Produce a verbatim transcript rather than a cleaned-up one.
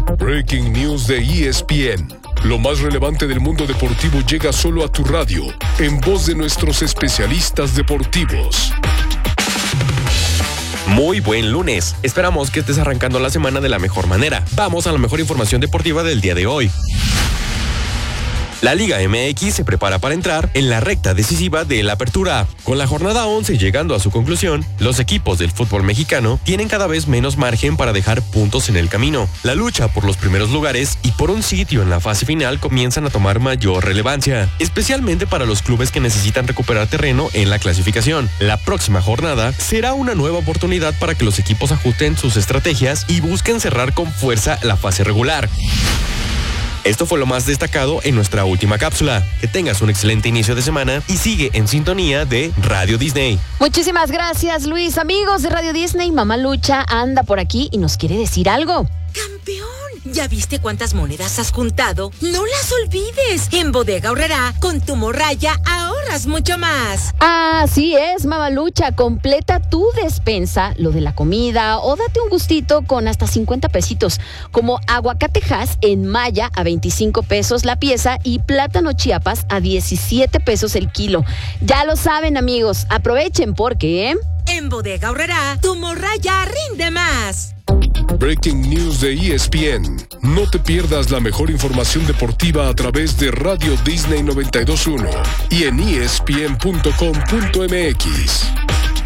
Breaking News de E S P N. Lo más relevante del mundo deportivo llega solo a tu radio, en voz de nuestros especialistas deportivos. Muy buen lunes. Esperamos que estés arrancando la semana de la mejor manera. Vamos a la mejor información deportiva del día de hoy. La Liga M X se prepara para entrar en la recta decisiva de la apertura. Con la jornada once llegando a su conclusión, los equipos del fútbol mexicano tienen cada vez menos margen para dejar puntos en el camino. La lucha por los primeros lugares y por un sitio en la fase final comienzan a tomar mayor relevancia, especialmente para los clubes que necesitan recuperar terreno en la clasificación. La próxima jornada será una nueva oportunidad para que los equipos ajusten sus estrategias y busquen cerrar con fuerza la fase regular. Esto fue lo más destacado en nuestra última cápsula. Que tengas un excelente inicio de semana y sigue en sintonía de Radio Disney. Muchísimas gracias, Luis. Amigos de Radio Disney, Mamá Lucha anda por aquí y nos quiere decir algo. ¡Campeón! ¿Ya viste cuántas monedas has juntado? ¡No las olvides! En Bodega Aurrerá, con tu morraya, ahorras mucho más. Así es, Mamalucha. Completa tu despensa, lo de la comida, o date un gustito con hasta cincuenta pesitos, como aguacatejas en Maya a veinticinco pesos la pieza y plátano Chiapas a diecisiete pesos el kilo. Ya lo saben, amigos. Aprovechen porque... ¿eh? En Bodega Aurrerá, tu morraya rinde más. Breaking News de E S P N. No te pierdas la mejor información deportiva a través de Radio Disney noventa y dos punto uno y en E S P N punto com punto M X.